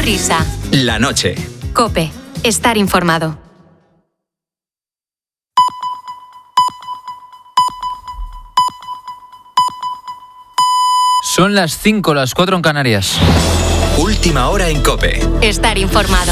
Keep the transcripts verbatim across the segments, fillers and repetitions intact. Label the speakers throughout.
Speaker 1: Prisa.
Speaker 2: La noche.
Speaker 1: COPE. Estar informado.
Speaker 3: Son las cinco, las cuatro en Canarias.
Speaker 2: Última hora en COPE.
Speaker 1: Estar informado.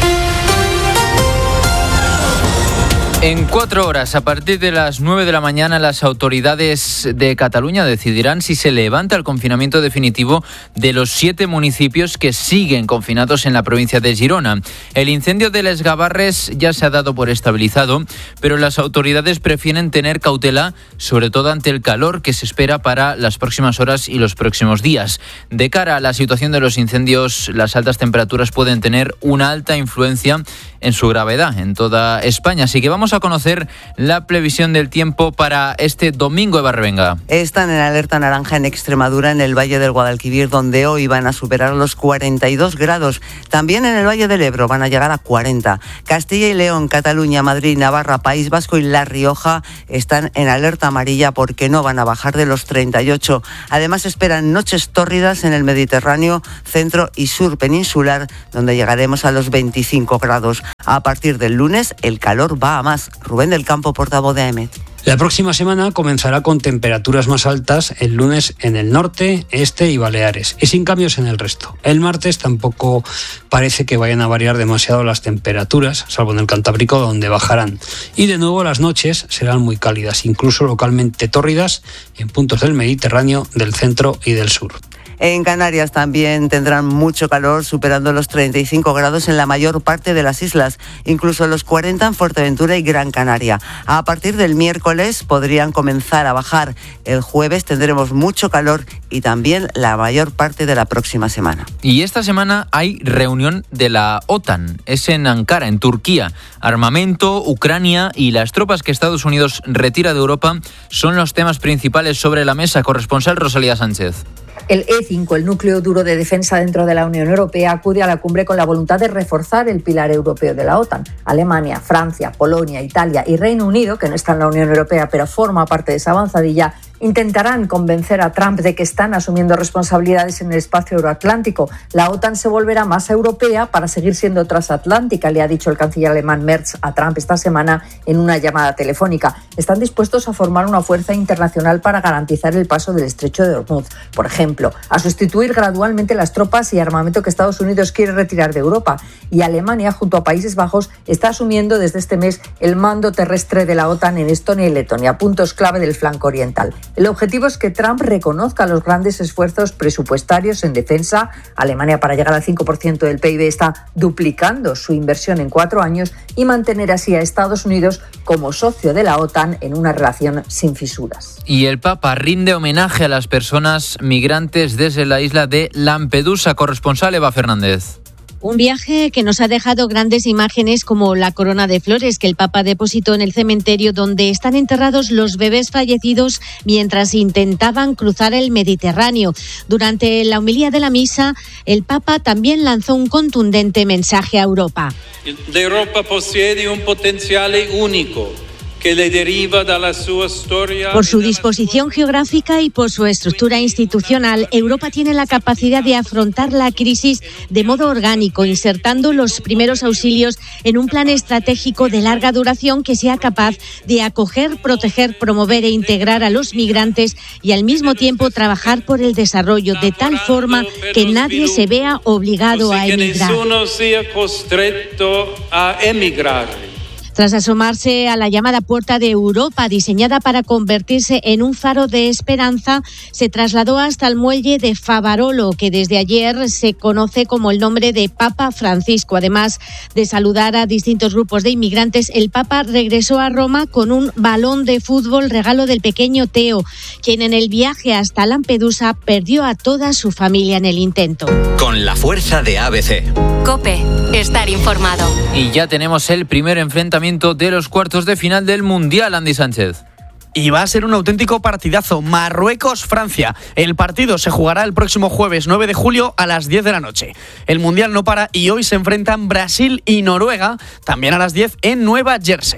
Speaker 3: En cuatro horas, a partir de las nueve de la mañana, las autoridades de Cataluña decidirán si se levanta el confinamiento definitivo de los siete municipios que siguen confinados en la provincia de Girona. El incendio de Les Gavarres ya se ha dado por estabilizado, pero las autoridades prefieren tener cautela, sobre todo ante el calor que se espera para las próximas horas y los próximos días. De cara a la situación de los incendios, las altas temperaturas pueden tener una alta influencia en su gravedad en toda España. Así que vamos a conocer la previsión del tiempo para este domingo, Eva Revenga.
Speaker 4: Están en alerta naranja en Extremadura, en el Valle del Guadalquivir, donde hoy van a superar los cuarenta y dos grados. También en el Valle del Ebro van a llegar a cuarenta. Castilla y León, Cataluña, Madrid, Navarra, País Vasco y La Rioja están en alerta amarilla porque no van a bajar de los treinta y ocho. Además, esperan noches tórridas en el Mediterráneo, centro y sur peninsular, donde llegaremos a los veinticinco grados. A partir del lunes, el calor va a más. Rubén del Campo, portavoz de A E M E T.
Speaker 5: La próxima semana comenzará con temperaturas más altas el lunes en el norte, este y Baleares, y sin cambios en el resto. El martes tampoco parece que vayan a variar demasiado las temperaturas, salvo en el Cantábrico, donde bajarán. Y de nuevo las noches serán muy cálidas, incluso localmente tórridas en puntos del Mediterráneo, del centro y del sur.
Speaker 4: En Canarias también tendrán mucho calor, superando los treinta y cinco grados en la mayor parte de las islas, incluso los cuarenta en Fuerteventura y Gran Canaria. A partir del miércoles podrían comenzar a bajar. El jueves tendremos mucho calor y también la mayor parte de la próxima semana.
Speaker 3: Y esta semana hay reunión de la OTAN. Es en Ankara, en Turquía. Armamento, Ucrania y las tropas que Estados Unidos retira de Europa son los temas principales sobre la mesa. Corresponsal Rosalía Sánchez.
Speaker 6: El E cinco, el núcleo duro de defensa dentro de la Unión Europea, acude a la cumbre con la voluntad de reforzar el pilar europeo de la OTAN. Alemania, Francia, Polonia, Italia y Reino Unido, que no está en la Unión Europea pero forma parte de esa avanzadilla, intentarán convencer a Trump de que están asumiendo responsabilidades en el espacio euroatlántico. La OTAN se volverá más europea para seguir siendo transatlántica, le ha dicho el canciller alemán Merz a Trump esta semana en una llamada telefónica. Están dispuestos a formar una fuerza internacional para garantizar el paso del estrecho de Hormuz, por ejemplo, a sustituir gradualmente las tropas y armamento que Estados Unidos quiere retirar de Europa. Y Alemania, junto a Países Bajos, está asumiendo desde este mes el mando terrestre de la OTAN en Estonia y Letonia, puntos clave del flanco oriental. El objetivo es que Trump reconozca los grandes esfuerzos presupuestarios en defensa. Alemania, para llegar al cinco por ciento del P I B, está duplicando su inversión en cuatro años y mantener así a Estados Unidos como socio de la OTAN en una relación sin fisuras.
Speaker 3: Y el Papa rinde homenaje a las personas migrantes desde la isla de Lampedusa. Corresponsal Eva Fernández.
Speaker 7: Un viaje que nos ha dejado grandes imágenes como la corona de flores que el Papa depositó en el cementerio donde están enterrados los bebés fallecidos mientras intentaban cruzar el Mediterráneo. Durante la homilía de la misa, el Papa también lanzó un contundente mensaje a Europa.
Speaker 8: L'Europa possiede un potenziale único que le deriva de la su historia.
Speaker 7: Por su disposición geográfica y por su estructura institucional, Europa tiene la capacidad de afrontar la crisis de modo orgánico, insertando los primeros auxilios en un plan estratégico de larga duración que sea capaz de acoger, proteger, promover e integrar a los migrantes y al mismo tiempo trabajar por el desarrollo de tal forma que nadie se vea obligado a emigrar.
Speaker 8: Que ninguno sea costretto a emigrar.
Speaker 7: Tras asomarse a la llamada Puerta de Europa, diseñada para convertirse en un faro de esperanza, se trasladó hasta el muelle de Favarolo, que desde ayer se conoce como el nombre de Papa Francisco. Además de saludar a distintos grupos de inmigrantes, el Papa regresó a Roma con un balón de fútbol, regalo del pequeño Teo, quien en el viaje hasta Lampedusa perdió a toda su familia en el intento.
Speaker 2: Con la fuerza de A B C.
Speaker 1: COPE. Estar informado.
Speaker 3: Y ya tenemos el primer enfrentamiento de los cuartos de final del Mundial, Andy Sánchez.
Speaker 9: Y va a ser un auténtico partidazo. Marruecos-Francia. El partido se jugará el próximo jueves nueve de julio a las diez de la noche. El Mundial no para y hoy se enfrentan Brasil y Noruega, también a las diez en Nueva Jersey.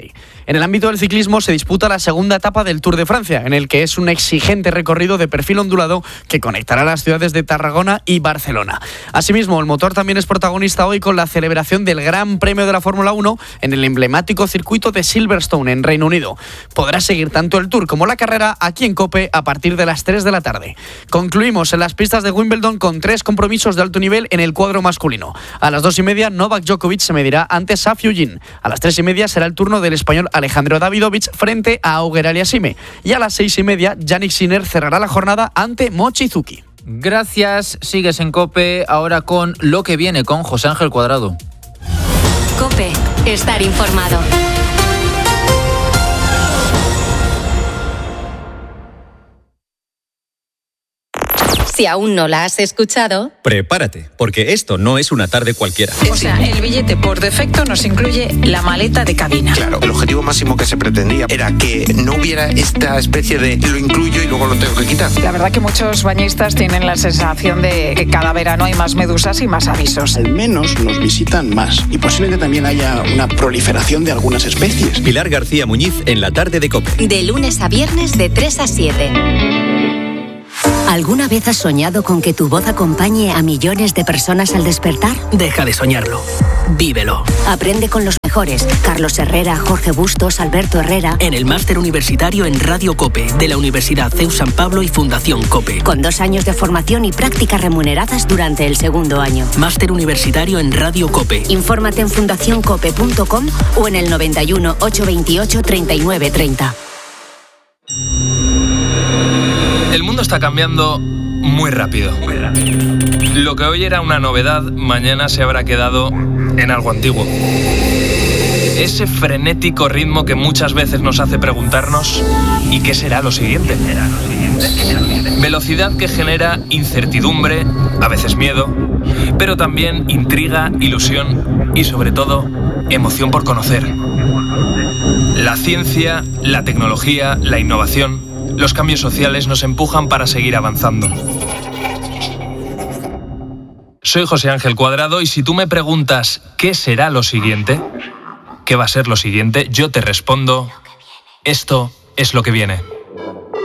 Speaker 9: En el ámbito del ciclismo se disputa la segunda etapa del Tour de Francia, en el que es un exigente recorrido de perfil ondulado que conectará las ciudades de Tarragona y Barcelona. Asimismo, el motor también es protagonista hoy con la celebración del Gran Premio de la Fórmula uno en el emblemático circuito de Silverstone, en Reino Unido. Podrás seguir tanto el Tour como la carrera aquí en COPE a partir de las tres de la tarde. Concluimos en las pistas de Wimbledon con tres compromisos de alto nivel en el cuadro masculino. A las dos y media, Novak Djokovic se medirá ante Safiu Yin. A las tres y media será el turno del español Alejandro Davidovich frente a Auger Aliassime. Y a las seis y media, Yannick Sinner cerrará la jornada ante Mochizuki.
Speaker 3: Gracias, sigues en COPE, ahora con lo que viene con José Ángel Cuadrado.
Speaker 1: COPE, estar informado. Si aún no la has escuchado,
Speaker 2: prepárate, porque esto no es una tarde cualquiera.
Speaker 10: O sea, el billete por defecto nos incluye la maleta de cabina.
Speaker 11: Claro, el objetivo máximo que se pretendía era que no hubiera esta especie de lo incluyo y luego lo tengo que quitar.
Speaker 10: La verdad que muchos bañistas tienen la sensación de que cada verano hay más medusas y más avisos.
Speaker 12: Al menos nos visitan más y posiblemente también haya una proliferación de algunas especies.
Speaker 2: Pilar García Muñiz en la tarde de COPE.
Speaker 1: De lunes a viernes de tres a siete.
Speaker 13: ¿Alguna vez has soñado con que tu voz acompañe a millones de personas al despertar?
Speaker 14: Deja de soñarlo. Vívelo.
Speaker 13: Aprende con los mejores. Carlos Herrera, Jorge Bustos, Alberto Herrera.
Speaker 14: En el máster universitario en Radio COPE de la Universidad C E U San Pablo y Fundación COPE.
Speaker 13: Con dos años de formación y prácticas remuneradas durante el segundo año.
Speaker 14: Máster universitario en Radio COPE.
Speaker 13: Infórmate en fundación cope punto com o en el noventa y uno, ochocientos veintiocho, treinta y nueve treinta.
Speaker 15: El mundo está cambiando muy rápido. Lo que hoy era una novedad, mañana se habrá quedado en algo antiguo. Ese frenético ritmo que muchas veces nos hace preguntarnos ¿y qué será lo siguiente? Velocidad que genera incertidumbre, a veces miedo, pero también intriga, ilusión y sobre todo emoción por conocer. La ciencia, la tecnología, la innovación, los cambios sociales nos empujan para seguir avanzando. Soy José Ángel Cuadrado y si tú me preguntas ¿qué será lo siguiente? ¿Qué va a ser lo siguiente? Yo te respondo, esto es lo que viene.